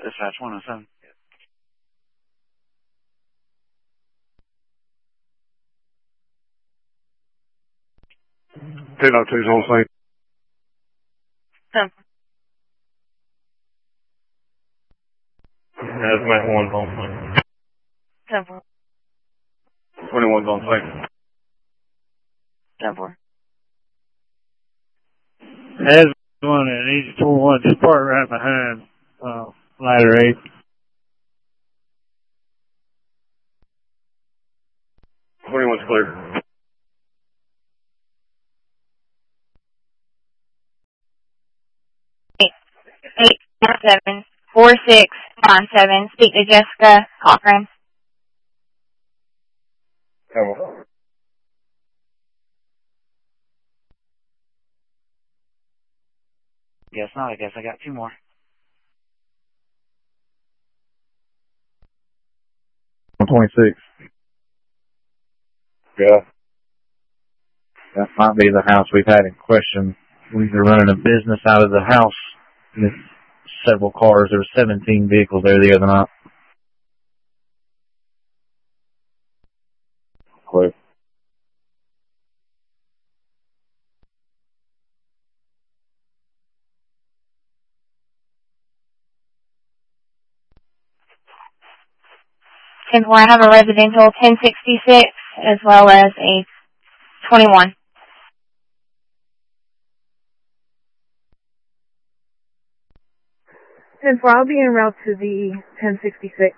Dispatch 107. 1002's on scene. Hazmat 1's on scene. 10-4. 21's on scene. 10-4. Hazmat 1 and Easy 41 just parked right behind ladder 8. One's clear. Eight 4697. Speak to Jessica Cochran. Guess not. I guess I got two more. On 26. Yeah. That might be the house we've had in question. They're running a business out of the house. There's several cars. There were 17 vehicles there the other night. Clear. I have a residential 1066 as well as a 21. 10-4, I'll be en route to the 1066.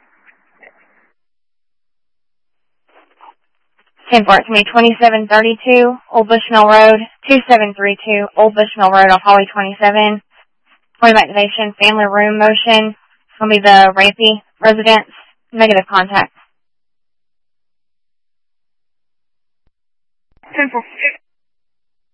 10-4, it's me 2732 Old Bushmill Road, 2732 Old Bushmill Road off Highway 27. Point of activation, family room motion. It's going to be the Rampey residence. Negative contact. 10-4.